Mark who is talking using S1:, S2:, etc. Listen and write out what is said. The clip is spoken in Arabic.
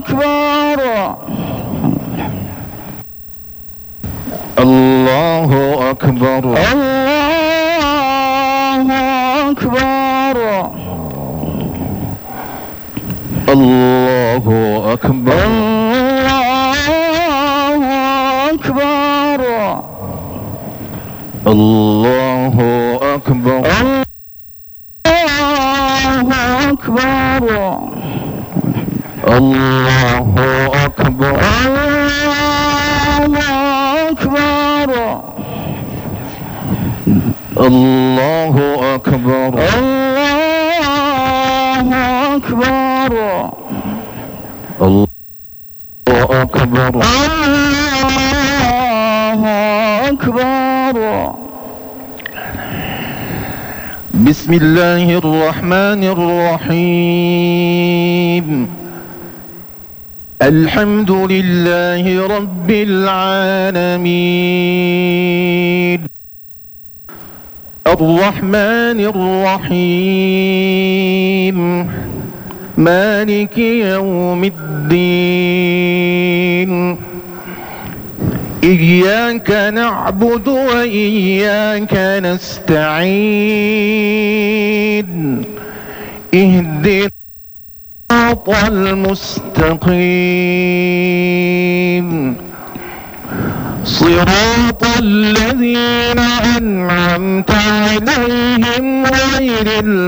S1: أكبر.
S2: الله أكبر.
S1: الله أكبر.
S2: الله أكبر.
S1: الله أكبر.
S2: الله أكبر.
S1: الله
S2: الله
S1: أكبر.
S2: أكبر.
S1: الله
S2: الله
S1: أكبر.
S2: أكبر.
S1: الله أكبر.
S2: بسم الله الرحمن الرحيم. الحمد لله رب العالمين. الرحمن الرحيم. مالك يوم الدين. إياك نعبد وإياك نستعين. اهدنا الصراط المستقيم. صراط الذين أنعمت عليهم غير